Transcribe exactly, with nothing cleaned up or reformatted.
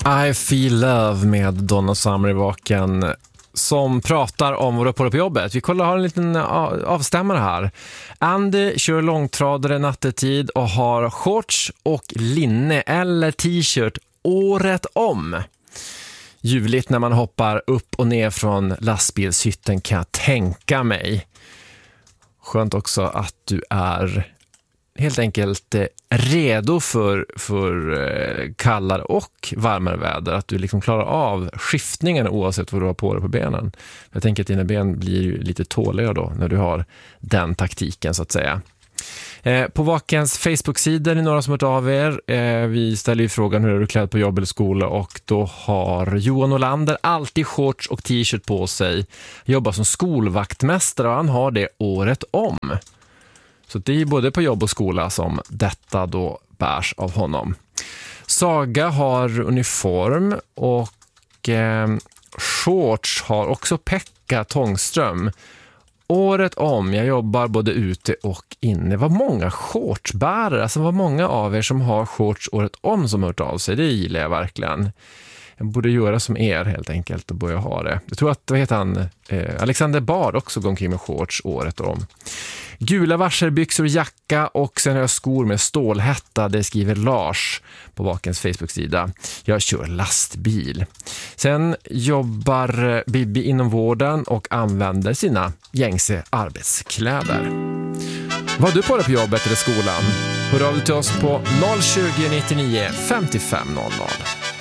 I Feel Love med Donna Summer i vaken som pratar om vad du har på dig på jobbet. Vi kollar, har en liten avstämmare här. Andy kör långtradare nattetid och har shorts och linne eller t-shirt året om. Ljuvligt när man hoppar upp och ner från lastbilshytten, kan jag tänka mig. Skönt också att du är helt enkelt redo för, för kallare och varmare väder. Att du liksom klarar av skiftningen oavsett vad du har på dig på benen. Jag tänker att dina ben blir ju lite tåliga då när du har den taktiken så att säga. Eh, på Vakens Facebook-sida är det några som har hört av er. Eh, vi ställer ju frågan hur är du klädd på jobb eller skola, och då har Johan Olander alltid shorts och t-shirt på sig. Jobbar som skolvaktmästare och han har det året om. Så det är både på jobb och skola som detta då bärs av honom. Saga har uniform och eh, shorts har också Pekka Tångström. Året om, jag jobbar både ute och inne. Vad många shortsbärare, alltså vad många av er som har shorts året om som har hört av sig. Det gillar jag verkligen. Jag borde göra som er helt enkelt och börja ha det. Jag tror att, vad heter han, eh, Alexander Bard också går omkring med shorts året om. Gula varselbyxor, jacka och sen har jag skor med stålhätta. Det skriver Lars på Vakens Facebook-sida. Jag kör lastbil. Sen jobbar Bibi inom vården och använder sina gängse arbetskläder. Vad har du på dig på jobbet eller skolan? Hör av dig till oss på noll tjugo nittionio femtiofem noll noll.